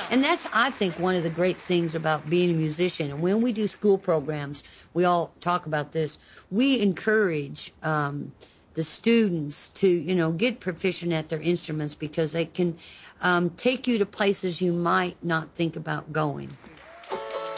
And that's, I think, one of the great things about being a musician. And when we do school programs, we all talk about this. We encourage the students to, get proficient at their instruments because they can take you to places you might not think about going.